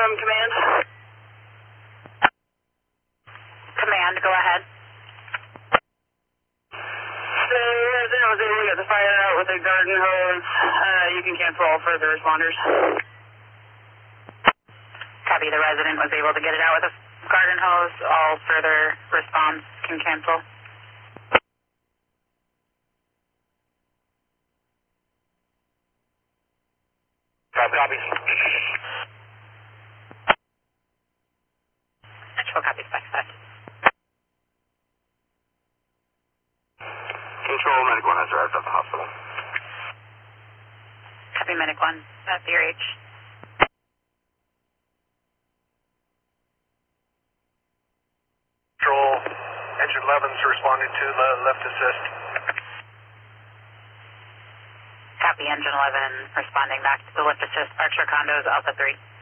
command. Command, go ahead. So, Resident was able to get the fire out with a garden hose. You can cancel all further responders. Copy, the resident was able to get it out with a garden hose. All further response can cancel. Copy. Actual copy specified. Control, Medic 1 has arrived at the hospital. Copy, Medic 1 at BRH. Control, engine 11's responding to the left assist. Copy, engine 11 responding back to the lift assist, Archer condos, Alpha 3.